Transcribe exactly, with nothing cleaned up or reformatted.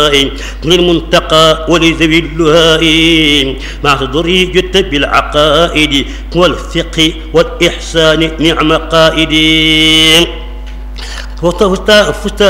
للمنتقى ولذوي اللهاء مع تضري جدت بالعقائد والفقه والإحسان نعم قائدين. فزت